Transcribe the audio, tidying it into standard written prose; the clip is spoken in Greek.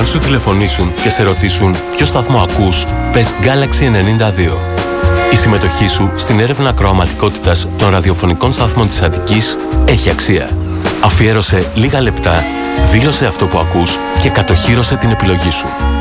σου τηλεφωνήσουν και σε ρωτήσουν ποιο σταθμό ακούς, πες Galaxy 92. Η συμμετοχή σου στην έρευνα ακροαματικότητας των ραδιοφωνικών σταθμών της Αττικής έχει αξία. Αφιέρωσε λίγα λεπτά, δήλωσε αυτό που ακούς και κατοχύρωσε την επιλογή σου.